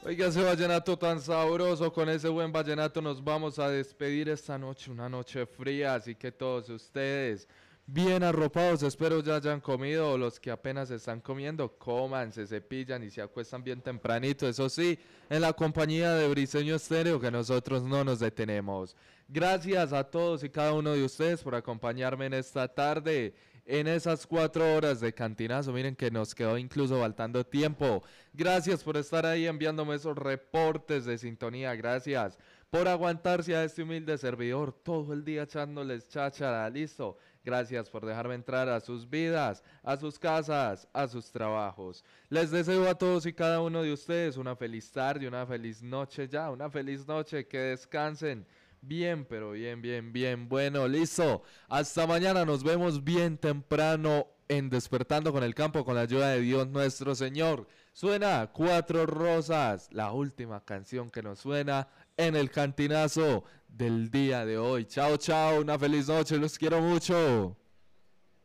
Oiga, ese vallenato tan sabroso, con ese buen vallenato nos vamos a despedir esta noche, una noche fría, así que todos ustedes bien arropados, espero ya hayan comido, o los que apenas están comiendo, coman, se cepillan y se acuestan bien tempranito, eso sí, en la compañía de Briseño Estéreo, que nosotros no nos detenemos. Gracias a todos y cada uno de ustedes por acompañarme en esta tarde, en esas 4 horas de cantinazo. Miren que nos quedó incluso faltando tiempo. Gracias por estar ahí enviándome esos reportes de sintonía. Gracias por aguantarse a este humilde servidor todo el día echándoles cháchara. Listo. Gracias por dejarme entrar a sus vidas, a sus casas, a sus trabajos. Les deseo a todos y cada uno de ustedes una feliz tarde, una feliz noche ya, una feliz noche. Que descansen. Bien, pero bien, bien, bien. Bueno, listo. Hasta mañana. Nos vemos bien temprano en Despertando con el Campo con la ayuda de Dios nuestro Señor. Suena Cuatro Rosas, la última canción que nos suena en el cantinazo del día de hoy. Chao, chao. Una feliz noche. Los quiero mucho.